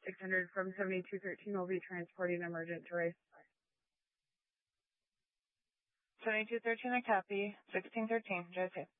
600 from 7213 will be transporting emergent to Rice. 7213, I copy. 1613, JT.